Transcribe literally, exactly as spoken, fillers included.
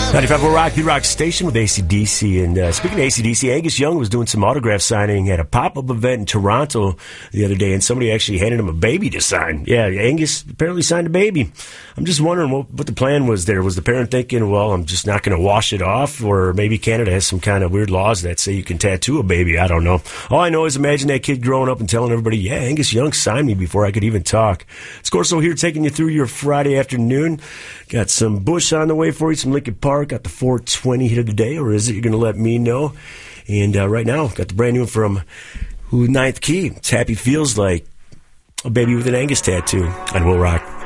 ninety-five Will Rock, the Rock Station with A C D C. And uh, speaking of A C D C, Angus Young was doing some autograph signing at a pop-up event in Toronto the other day, and somebody actually handed him a baby to sign. Yeah, Angus apparently signed a baby. I'm just wondering what, what the plan was there. Was the parent thinking, well, I'm just not going to wash it off? Or maybe Canada has some kind of weird laws that say you can tattoo a baby. I don't know. All I know is imagine that kid growing up and telling everybody, yeah, Angus Young signed me before I could even talk. It's Corso here taking you through your Friday afternoon. Got some Bush on the way for you, some Linkin Park. Got the four twenty hit of the day, or is it? You're going to let me know. And uh, right now, got the brand new one from who Ninth Key. It's Happy Feels Like, a baby with an Angus tattoo on Will Rock.